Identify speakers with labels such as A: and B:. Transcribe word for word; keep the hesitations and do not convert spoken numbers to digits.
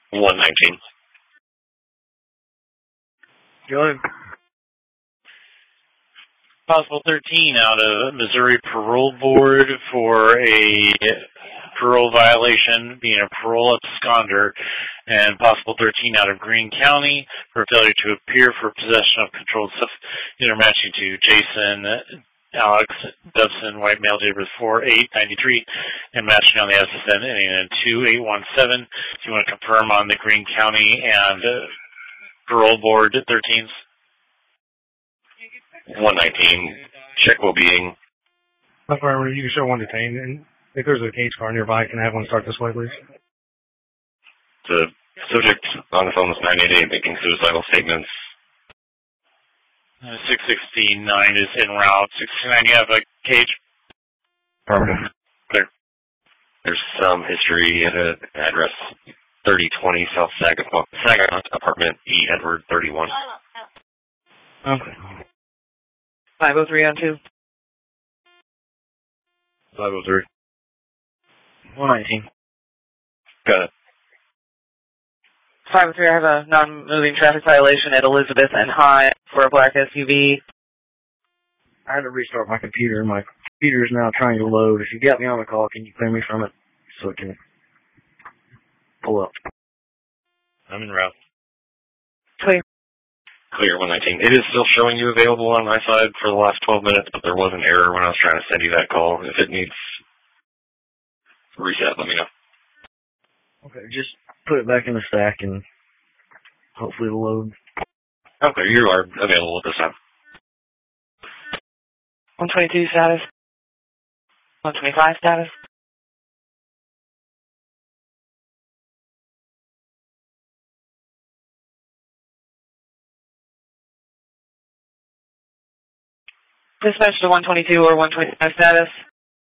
A: one nineteen.
B: Go ahead.
C: Possible thirteen out of Missouri Parole Board for a parole violation, being a parole absconder, and possible thirteen out of Greene County for failure to appear for possession of controlled substance, either matching to Jason Alex Dubson, white male, date of birth four eight ninety-three, and matching on the S S N ending in two eight one seven. Do you want to confirm on the Greene County and uh, Parole Board thirteens?
A: one nineteen. Check well being.
B: Affirmative. You can show one detained, and if there's a cage car nearby, can I have one start this way, please?
A: The subject on the phone was nine eight eight making suicidal statements.
C: Uh, six sixty-nine is en route. six sixty-nine, you have a cage?
A: Affirmative. Clear. There's some history at an address thirty twenty South Saginaw, Saginaw apartment E. Edward thirty-one.
B: Okay.
D: five oh three on two.
A: five oh three.
B: one nineteen.
A: Got it.
D: five oh three, I have a non-moving traffic violation at Elizabeth and High for a black S U V.
B: I had to restart my computer. My computer is now trying to load. If you got me on the call, can you clear me from it so it can pull up?
C: I'm en route.
D: Clear.
A: Clear, one nineteen. It is still showing you available on my side for the last twelve minutes, but there was an error when I was trying to send you that call. If it needs reset, let me know.
B: Okay, just put it back in the stack and hopefully it'll load.
A: Okay, you are available at this time.
D: one twenty-two status. one twenty-five status. Dispatch to one twenty-two or one twenty-five status.